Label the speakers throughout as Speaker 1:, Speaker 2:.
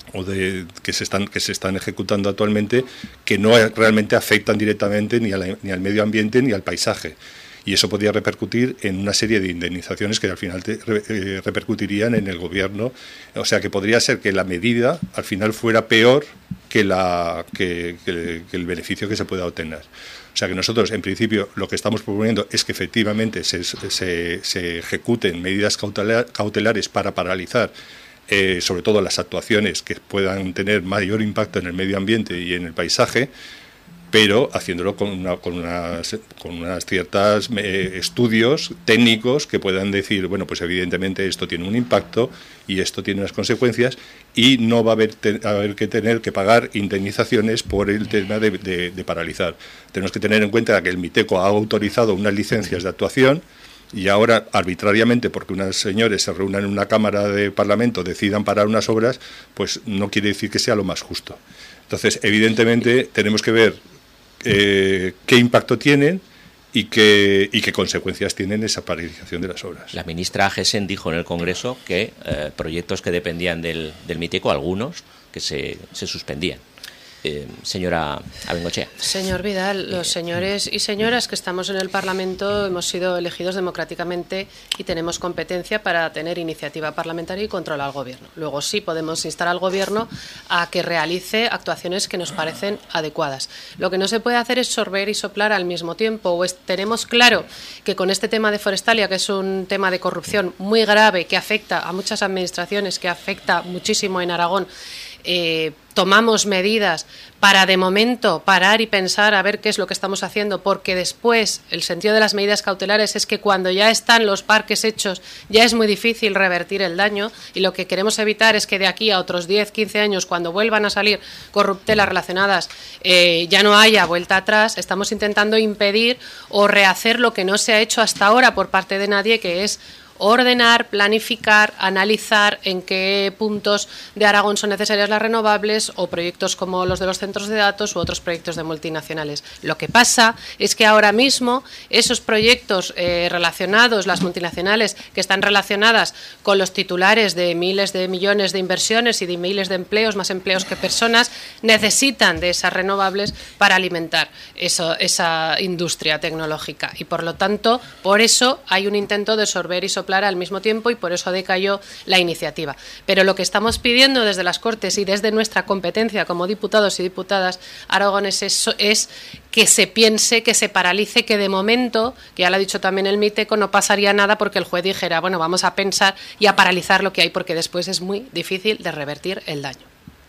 Speaker 1: que se están ejecutando actualmente, que no realmente afectan directamente ni al medio ambiente ni al paisaje. Y eso podría repercutir en una serie de indemnizaciones que al final repercutirían en el gobierno. O sea, que podría ser que la medida al final fuera peor que el beneficio que se pueda obtener. O sea, que nosotros, en principio, lo que estamos proponiendo es que efectivamente se ejecuten medidas cautelares para paralizar sobre todo las actuaciones que puedan tener mayor impacto en el medio ambiente y en el paisaje, pero haciéndolo con unas ciertas estudios técnicos que puedan decir, bueno, pues evidentemente esto tiene un impacto y esto tiene unas consecuencias, y no va a haber que tener que pagar indemnizaciones por el tema de paralizar. Tenemos que tener en cuenta que el MITECO ha autorizado unas licencias de actuación, y ahora, arbitrariamente, porque unos señores se reúnan en una Cámara de Parlamento, decidan parar unas obras, pues no quiere decir que sea lo más justo. Entonces, evidentemente, tenemos que ver qué impacto tienen y qué consecuencias tienen esa paralización de las obras.
Speaker 2: La ministra Gessen dijo en el Congreso que proyectos que dependían del MITECO, algunos, que se suspendían. Señora Abengochea.
Speaker 3: Señor Vidal, los señores y señoras que estamos en el Parlamento hemos sido elegidos democráticamente y tenemos competencia para tener iniciativa parlamentaria y controlar al Gobierno. Luego sí podemos instar al Gobierno a que realice actuaciones que nos parecen adecuadas. Lo que no se puede hacer es sorber y soplar al mismo tiempo. Tenemos claro que con este tema de Forestalia, que es un tema de corrupción muy grave, que afecta a muchas administraciones, que afecta muchísimo en Aragón, tomamos medidas para, de momento, parar y pensar a ver qué es lo que estamos haciendo, porque después el sentido de las medidas cautelares es que cuando ya están los parques hechos ya es muy difícil revertir el daño, y lo que queremos evitar es que de aquí a otros 10, 15 años, cuando vuelvan a salir corruptelas relacionadas, ya no haya vuelta atrás. Estamos intentando impedir o rehacer lo que no se ha hecho hasta ahora por parte de nadie, que es ordenar, planificar, analizar en qué puntos de Aragón son necesarias las renovables, o proyectos como los de los centros de datos u otros proyectos de multinacionales. Lo que pasa es que ahora mismo esos proyectos relacionados, las multinacionales que están relacionadas con los titulares de miles de millones de inversiones y de miles de empleos, más empleos que personas, necesitan de esas renovables para alimentar esa industria tecnológica. Y por lo tanto, por eso hay un intento de sorber y soplar al mismo tiempo, y por eso decayó la iniciativa. Pero lo que estamos pidiendo desde las Cortes y desde nuestra competencia como diputados y diputadas aragoneses es que se piense, que se paralice, que de momento, que ya lo ha dicho también el MITECO, no pasaría nada porque el juez dijera, bueno, vamos a pensar y a paralizar lo que hay, porque después es muy difícil de revertir el daño.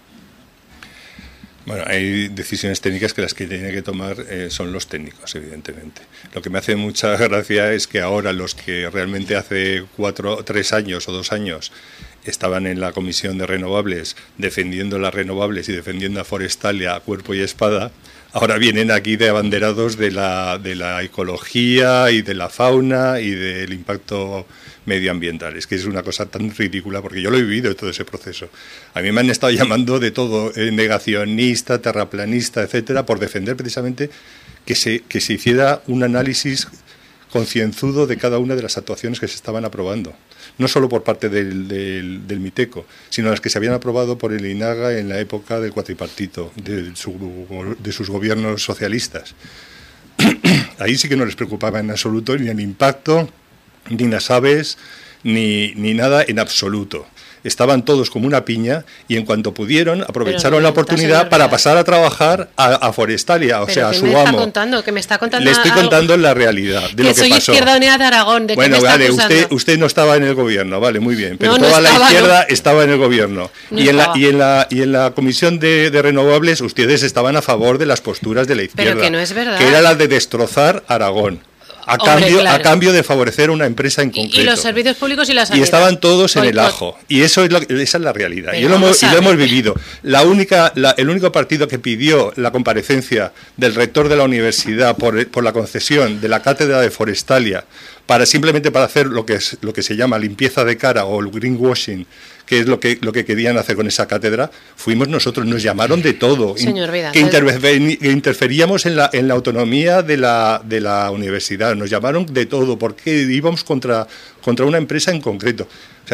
Speaker 1: Bueno, hay decisiones técnicas que las que tienen que tomar son los técnicos, evidentemente. Lo que me hace mucha gracia es que ahora los que realmente hace 3 años o 2 años estaban en la Comisión de Renovables defendiendo las renovables y defendiendo a Forestalia a cuerpo y espada, ahora vienen aquí de abanderados de la ecología y de la fauna y del impacto medioambiental. Es que es una cosa tan ridícula, porque yo lo he vivido todo ese proceso. A mí me han estado llamando de todo, negacionista, terraplanista, etcétera, por defender precisamente que se hiciera un análisis concienzudo de cada una de las actuaciones que se estaban aprobando. No solo por parte del MITECO, sino las que se habían aprobado por el INAGA en la época del cuatripartito, de sus gobiernos socialistas. Ahí sí que no les preocupaba en absoluto ni el impacto, ni las aves, ni nada en absoluto. Estaban todos como una piña, y en cuanto pudieron aprovecharon la oportunidad para pasar a trabajar a Forestalia, o sea, a su amo.
Speaker 3: ¿Qué me está contando?
Speaker 1: Le estoy contando la realidad de lo que pasó.
Speaker 3: Que soy Izquierda Unida de Aragón, ¿de qué me está acusando?
Speaker 1: Usted no estaba en el gobierno, vale, muy bien, pero toda la izquierda estaba en el gobierno. Y en la Comisión de Renovables ustedes estaban a favor de las posturas de la izquierda.
Speaker 3: Pero que no es verdad.
Speaker 1: Que era la de destrozar Aragón. A cambio de favorecer una empresa en concreto.
Speaker 3: Y los servicios públicos y la sanidad.
Speaker 1: Y estaban todos en el ajo. Y esa es la realidad. Y lo hemos vivido. El único partido que pidió la comparecencia del rector de la universidad por la concesión de la cátedra de Forestalia simplemente para hacer lo que se llama limpieza de cara o el greenwashing, que es lo que querían hacer con esa cátedra, fuimos nosotros. Nos llamaron de todo.
Speaker 3: Señor Vidal,
Speaker 1: que interferíamos en la autonomía de la universidad. Nos llamaron de todo porque íbamos contra una empresa en concreto. O sea,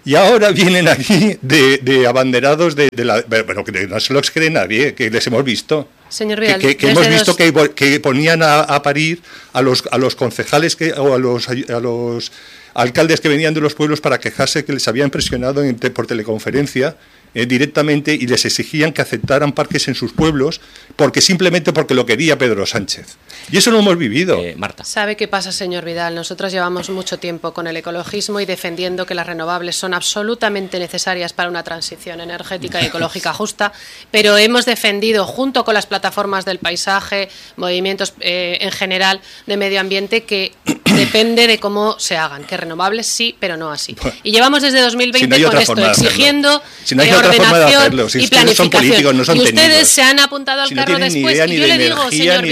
Speaker 1: Y ahora vienen aquí de abanderados pero que no se los cree nadie, que les hemos visto.
Speaker 3: Señor Vidal,
Speaker 1: que hemos visto que ponían a parir a los concejales o a los alcaldes que venían de los pueblos para quejarse que les habían presionado por teleconferencia directamente y les exigían que aceptaran parques en sus pueblos simplemente porque lo quería Pedro Sánchez. Y eso lo hemos vivido.
Speaker 2: Marta.
Speaker 3: ¿Sabe qué pasa, señor Vidal? Nosotros llevamos mucho tiempo con el ecologismo y defendiendo que las renovables son absolutamente necesarias para una transición energética y ecológica justa, pero hemos defendido, junto con las plataformas del paisaje, movimientos en general de medio ambiente, que depende de cómo se hagan, que renovables sí, pero no así. Y llevamos desde 2020 con esto, exigiendo ordenación y planificación.
Speaker 1: Son políticos, no son
Speaker 3: y ustedes
Speaker 1: técnicos.
Speaker 3: Se han apuntado al carro después. Y yo le digo, señor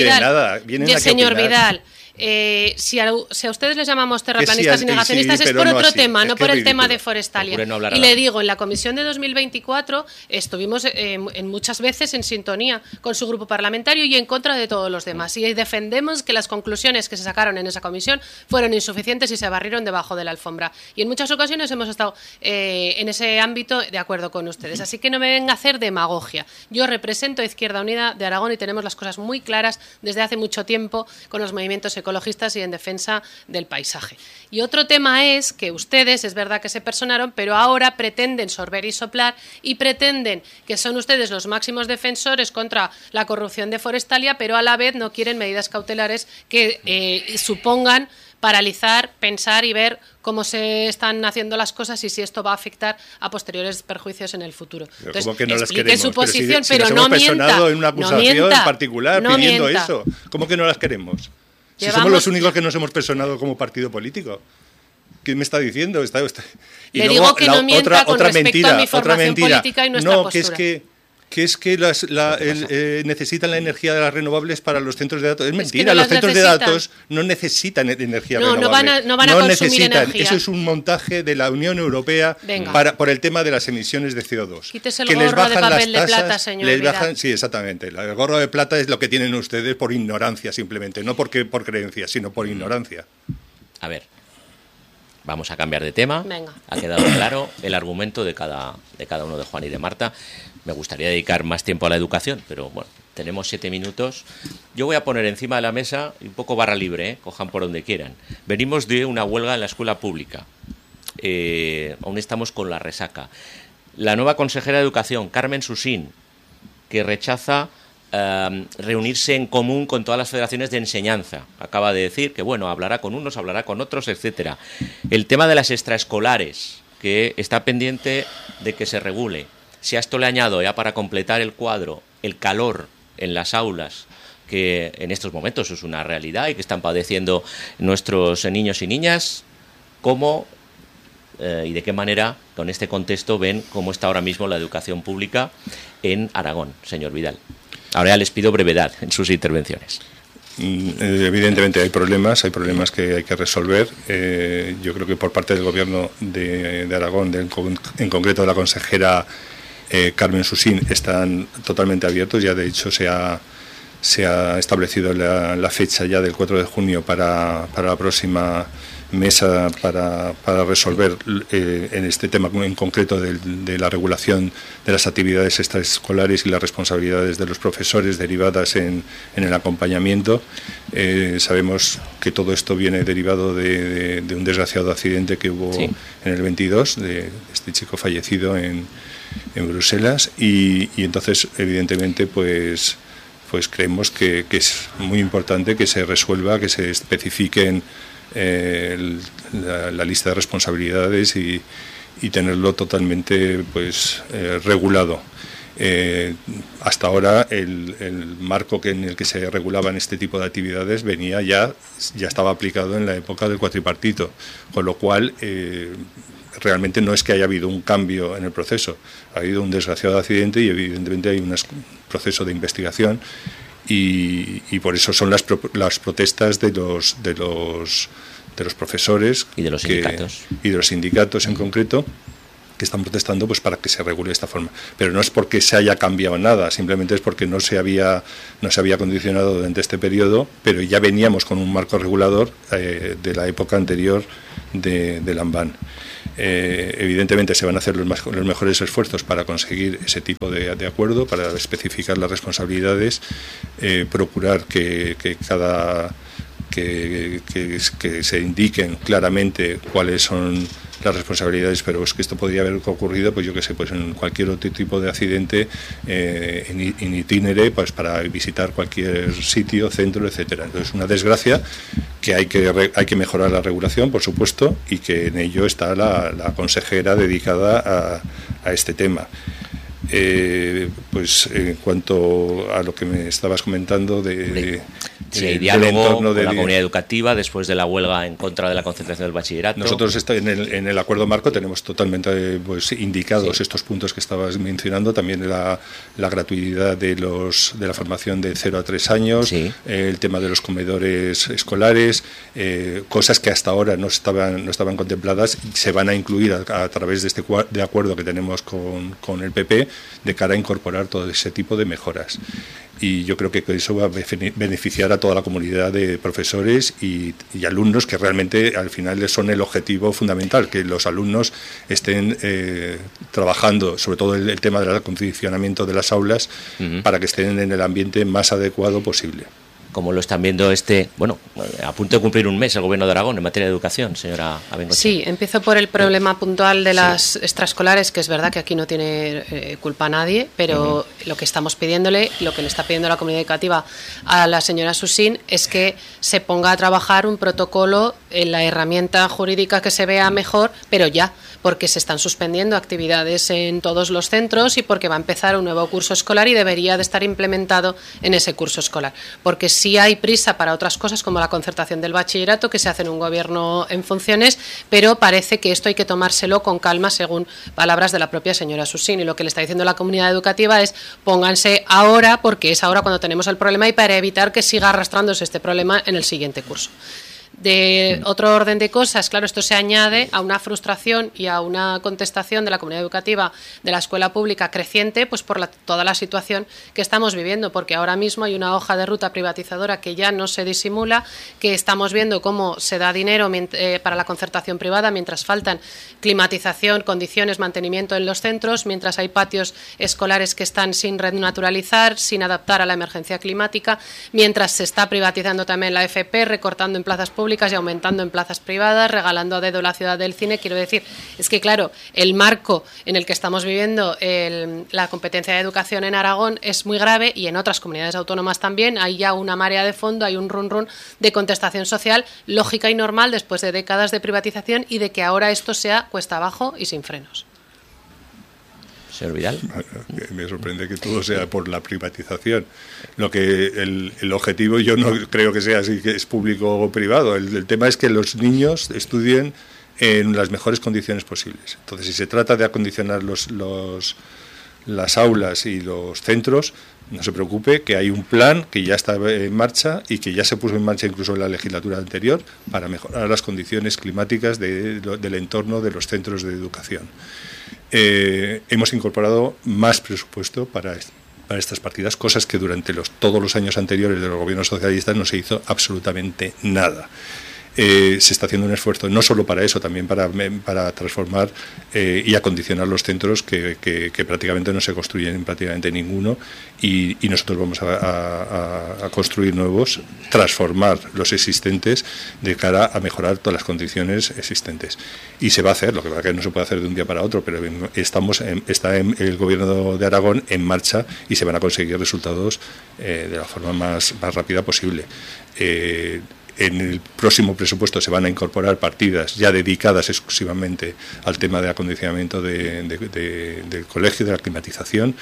Speaker 3: Vidal, si a ustedes les llamamos terraplanistas y negacionistas es por otro tema, no por el tema de Forestalia. Y le digo, en la comisión de 2024 estuvimos en muchas veces en sintonía con su grupo parlamentario y en contra de todos los demás. Y defendemos que las conclusiones que se sacaron en esa comisión fueron insuficientes y se barrieron debajo de la alfombra. Y en muchas ocasiones hemos estado en ese ámbito de acuerdo con ustedes. Así que no me venga a hacer demagogia. Yo represento a Izquierda Unida de Aragón y tenemos las cosas muy claras desde hace mucho tiempo con los movimientos ecologistas y en defensa del paisaje. Y otro tema es que ustedes, es verdad que se personaron, pero ahora pretenden sorber y soplar y pretenden que son ustedes los máximos defensores contra la corrupción de Forestalia, pero a la vez no quieren medidas cautelares que supongan paralizar, pensar y ver cómo se están haciendo las cosas y si esto va a afectar a posteriores perjuicios en el futuro.
Speaker 1: Pero
Speaker 3: entonces,
Speaker 1: ¿cómo que no las
Speaker 3: explique
Speaker 1: queremos?
Speaker 3: su posición,
Speaker 1: pero
Speaker 3: no
Speaker 1: hemos
Speaker 3: mienta.
Speaker 1: personado en una acusación en particular
Speaker 3: no
Speaker 1: pidiendo
Speaker 3: mienta.
Speaker 1: eso. ¿Cómo que no las queremos? Si somos los únicos que nos hemos personado como partido político. ¿Qué me está diciendo? Y
Speaker 3: le
Speaker 1: luego,
Speaker 3: digo que no mienta con respecto
Speaker 1: mentira,
Speaker 3: a mi formación política y nuestra postura.
Speaker 1: Que es que necesitan la energía de las renovables para los centros de datos. Es mentira,
Speaker 3: no
Speaker 1: los centros de
Speaker 3: necesitan.
Speaker 1: datos no necesitan energía renovable.
Speaker 3: No van a consumir
Speaker 1: necesitan.
Speaker 3: energía.
Speaker 1: Eso es un montaje de la Unión Europea por el tema de las emisiones de CO2.
Speaker 3: Quítese el gorro de papel de plata, señor Vidal.
Speaker 1: Sí, exactamente. El gorro de plata es lo que tienen ustedes por ignorancia simplemente, no por creencia, sino por ignorancia.
Speaker 2: A ver, vamos a cambiar de tema.
Speaker 3: Venga.
Speaker 2: Ha quedado claro el argumento de cada uno de Juan y de Marta. Me gustaría dedicar más tiempo a la educación, pero bueno, tenemos 7 minutos. Yo voy a poner encima de la mesa, un poco barra libre, cojan por donde quieran. Venimos de una huelga en la escuela pública. Aún estamos con la resaca. La nueva consejera de Educación, Carmen Susín, que rechaza reunirse en común con todas las federaciones de enseñanza. Acaba de decir que, bueno, hablará con unos, hablará con otros, etcétera. El tema de las extraescolares, que está pendiente de que se regule. Si a esto le añado, ya para completar el cuadro, el calor en las aulas, que en estos momentos es una realidad y que están padeciendo nuestros niños y niñas, ¿cómo y de qué manera, con este contexto, ven cómo está ahora mismo la educación pública en Aragón, señor Vidal? Ahora ya les pido brevedad en sus intervenciones.
Speaker 1: Evidentemente hay problemas que hay que resolver. Yo creo que por parte del Gobierno de Aragón, en concreto de la consejera Carmen Susín, están totalmente abiertos. Ya de hecho se ha establecido la fecha ya del 4 de junio para la próxima mesa para resolver en este tema en concreto de la regulación de las actividades extraescolares y las responsabilidades de los profesores derivadas en el acompañamiento. Sabemos que todo esto viene derivado de un desgraciado accidente que hubo en el 22 de este chico fallecido en Bruselas y entonces evidentemente pues creemos que es muy importante que se resuelva, que se especifiquen la lista de responsabilidades y tenerlo totalmente regulado. Hasta ahora el marco en el que se regulaban este tipo de actividades ya estaba aplicado en la época del cuatripartito, con lo cual realmente no es que haya habido un cambio en el proceso, ha habido un desgraciado accidente y evidentemente hay un proceso de investigación y por eso son las protestas de los profesores
Speaker 2: y de los sindicatos
Speaker 1: y de los sindicatos en concreto que están protestando pues para que se regule de esta forma, pero no es porque se haya cambiado nada, simplemente es porque no se había condicionado durante este periodo, pero ya veníamos con un marco regulador de la época anterior de Lambán. Evidentemente se van a hacer los mejores esfuerzos para conseguir ese tipo de acuerdo, para especificar las responsabilidades, procurar que se indiquen claramente cuáles son las responsabilidades, pero es que esto podría haber ocurrido, pues yo que sé, pues en cualquier otro tipo de accidente en itinere, pues para visitar cualquier sitio, centro, etcétera. Entonces, una desgracia que hay que mejorar la regulación, por supuesto, y que en ello está la consejera dedicada a este tema. Pues en cuanto a lo que me estabas comentando
Speaker 2: si hay diálogo con la comunidad educativa después de la huelga en contra de la concentración del bachillerato.
Speaker 1: Nosotros en el acuerdo marco tenemos totalmente pues indicados estos puntos que estabas mencionando, también la gratuidad de la formación de 0 a 3 años, el tema de los comedores escolares, cosas que hasta ahora no estaban contempladas, se van a incluir a través de este de acuerdo que tenemos con el PP, de cara a incorporar todo ese tipo de mejoras. Y yo creo que eso va a beneficiar a toda la comunidad de profesores y alumnos, que realmente al final son el objetivo fundamental, que los alumnos estén trabajando, sobre todo el tema del acondicionamiento de las aulas, para que estén en el ambiente más adecuado posible.
Speaker 2: Como lo están viendo a punto de cumplir un mes el Gobierno de Aragón en materia de educación, señora Abengochea.
Speaker 3: Sí, empiezo por el problema puntual de las extraescolares, que es verdad que aquí no tiene culpa nadie, pero lo que estamos pidiéndole, lo que le está pidiendo la comunidad educativa a la señora Susín, es que se ponga a trabajar un protocolo en la herramienta jurídica que se vea mejor, pero ya, porque se están suspendiendo actividades en todos los centros y porque va a empezar un nuevo curso escolar y debería de estar implementado en ese curso escolar, porque sí hay prisa para otras cosas como la concertación del bachillerato, que se hace en un gobierno en funciones, pero parece que esto hay que tomárselo con calma, según palabras de la propia señora Susín, y lo que le está diciendo la comunidad educativa es pónganse ahora, porque es ahora cuando tenemos el problema y para evitar que siga arrastrándose este problema en el siguiente curso. De otro orden de cosas, claro, esto se añade a una frustración y a una contestación de la comunidad educativa de la escuela pública creciente, pues por toda la situación que estamos viviendo, porque ahora mismo hay una hoja de ruta privatizadora que ya no se disimula, que estamos viendo cómo se da dinero para la concertación privada mientras faltan climatización, condiciones, mantenimiento en los centros, mientras hay patios escolares que están sin renaturalizar, sin adaptar a la emergencia climática, mientras se está privatizando también la FP, recortando en plazas públicas y aumentando en plazas privadas, regalando a dedo la ciudad del cine. Quiero decir, es que claro, el marco en el que estamos viviendo la competencia de educación en Aragón es muy grave, y en otras comunidades autónomas también. Hay ya una marea de fondo, hay un run de contestación social lógica y normal después de décadas de privatización y de que ahora esto sea cuesta abajo y sin frenos.
Speaker 2: Señor Vidal.
Speaker 1: Me sorprende que todo sea por la privatización. Lo que el objetivo, yo no creo que sea así, que es público o privado. El tema es que los niños estudien en las mejores condiciones posibles. Entonces, si se trata de acondicionar las aulas y los centros, no se preocupe, que hay un plan que ya está en marcha y que ya se puso en marcha incluso en la legislatura anterior para mejorar las condiciones climáticas del entorno de los centros de educación. Hemos incorporado más presupuesto para estas partidas, cosas que durante todos los años anteriores de los gobiernos socialistas no se hizo absolutamente nada. Se está haciendo un esfuerzo no solo para eso, también para transformar y acondicionar los centros que prácticamente no se construyen prácticamente ninguno, y nosotros vamos a construir nuevos, transformar los existentes de cara a mejorar todas las condiciones existentes. Y se va a hacer, lo que pasa es que no se puede hacer de un día para otro, pero está el Gobierno de Aragón en marcha y se van a conseguir resultados de la forma más rápida posible. En el próximo presupuesto se van a incorporar partidas ya dedicadas exclusivamente al tema de acondicionamiento del colegio, de la climatización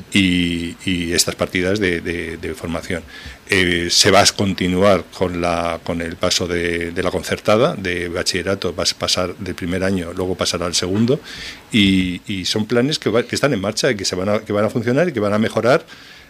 Speaker 1: y estas partidas de formación. Se va a continuar con el paso de la concertada, de bachillerato, va a pasar del primer año, luego pasará al segundo, y son planes que están en marcha y que van a funcionar y que van a mejorar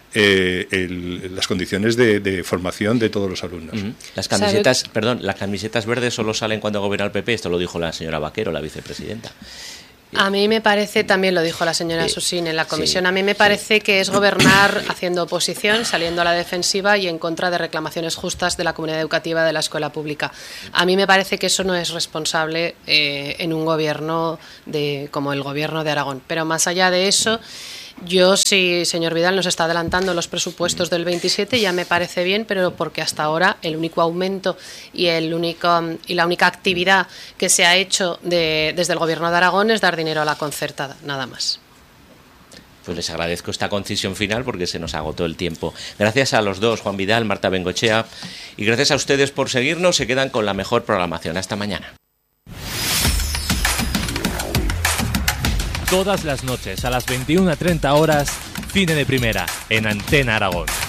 Speaker 1: las condiciones de formación de todos los alumnos.
Speaker 2: Las camisetas verdes solo salen cuando gobierna el PP, esto lo dijo la señora Vaquero, la vicepresidenta.
Speaker 3: A mí me parece, también lo dijo la señora Susín en la comisión, a mí me parece que es gobernar haciendo oposición, saliendo a la defensiva y en contra de reclamaciones justas de la comunidad educativa de la escuela pública. A mí me parece que eso no es responsable en un gobierno como el gobierno de Aragón. Pero más allá de eso, yo sí, señor Vidal, nos está adelantando los presupuestos del 27, ya me parece bien, pero porque hasta ahora el único aumento y la única actividad que se ha hecho desde el Gobierno de Aragón es dar dinero a la concertada, nada más.
Speaker 2: Pues les agradezco esta concisión final porque se nos agotó el tiempo. Gracias a los dos, Juan Vidal, Marta Bengoechea, y gracias a ustedes por seguirnos. Se quedan con la mejor programación. Hasta mañana.
Speaker 4: Todas las noches a las 21:30 horas, Cine de Primera, en Antena Aragón.